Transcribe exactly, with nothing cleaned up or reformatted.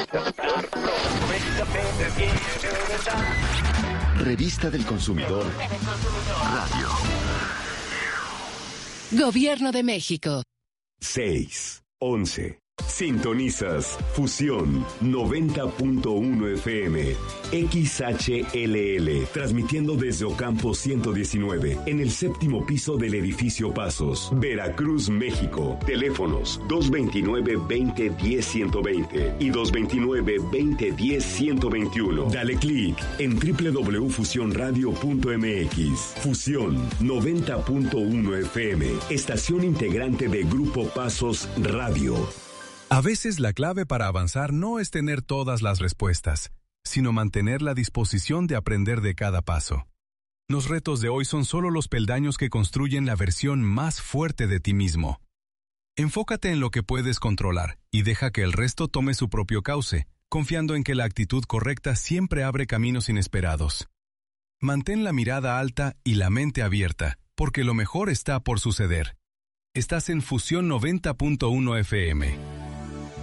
Revista del Consumidor Radio. Gobierno de México. seis, once. Sintonizas Fusión noventa punto uno F M, X H L L, transmitiendo desde Ocampo ciento diecinueve, en el séptimo piso del edificio Pasos, Veracruz, México. Teléfonos dos veintinueve, veinte, diez, ciento veinte y dos veintinueve, veinte, diez, ciento veintiuno. Dale clic en doble u doble u doble u punto fusión radio punto m x. Fusión noventa punto uno F M, estación integrante de Grupo Pasos Radio. A veces la clave para avanzar no es tener todas las respuestas, sino mantener la disposición de aprender de cada paso. Los retos de hoy son solo los peldaños que construyen la versión más fuerte de ti mismo. Enfócate en lo que puedes controlar y deja que el resto tome su propio cauce, confiando en que la actitud correcta siempre abre caminos inesperados. Mantén la mirada alta y la mente abierta, porque lo mejor está por suceder. Estás en Fusión noventa punto uno F M.